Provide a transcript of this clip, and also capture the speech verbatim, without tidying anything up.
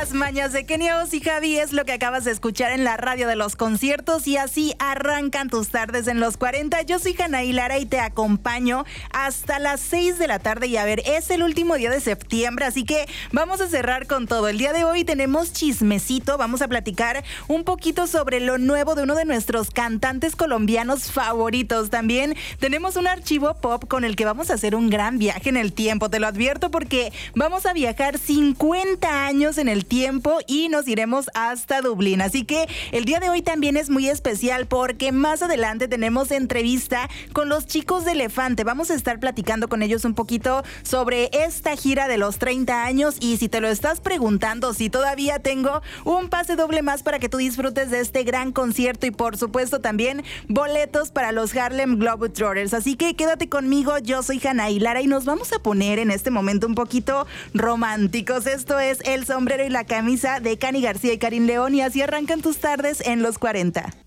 Las mañas de Kenia Os y Javi es lo que acabas de escuchar en la radio de los conciertos y así arrancan tus tardes en los cuarenta. Yo soy Janaí Lara y te acompaño hasta las seis de la tarde y a ver, es el último día de septiembre, así que vamos a cerrar con todo. El día de hoy tenemos chismecito, vamos a platicar un poquito sobre lo nuevo de uno de nuestros cantantes colombianos favoritos. También tenemos un archivo pop con el que vamos a hacer un gran viaje en el tiempo, te lo advierto porque vamos a viajar cincuenta años en el tiempo y nos iremos hasta Dublín. Así que el día de hoy también es muy especial porque más adelante tenemos entrevista con los chicos de Elefante. Vamos a estar platicando con ellos un poquito sobre esta gira de los treinta años y si te lo estás preguntando, si todavía tengo un pase doble más para que tú disfrutes de este gran concierto y por supuesto también boletos para los Harlem Globetrotters. Así que quédate conmigo, yo soy Janaí Lara y nos vamos a poner en este momento un poquito románticos. Esto es El Sombrero y la Camisa de Cani García y Karin León y así arrancan tus tardes en los cuarenta.